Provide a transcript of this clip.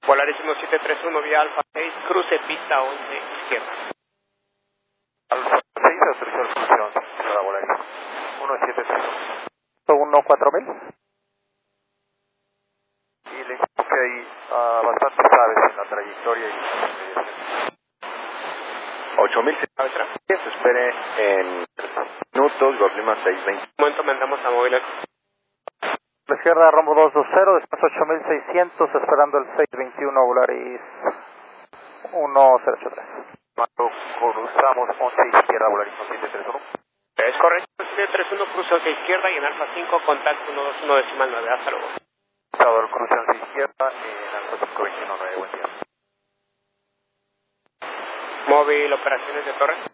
Polarísimo 731 vía Alfa 6, cruce pista 11, izquierda. Alfa 6, autorización cruce 11, izquierda Polarísimo. 173. 4000. Y le informo que hay bastantes aves en la trayectoria y en 8000 se espere en 3 minutos, Golima 620. Un momento, mandamos a móviles. La izquierda, rombo 220, después 8600, esperando el 621 Volaris 1083. Cruzamos 11 izquierda, Volarismo 731. Es correcto, 731, cruce 11 izquierda y en Alfa 5, contacto 121 decimal 9. Hasta luego. Salvador, cruce 11 izquierda en Alfa 5 21 9. Buen día. Móvil, operaciones de torre.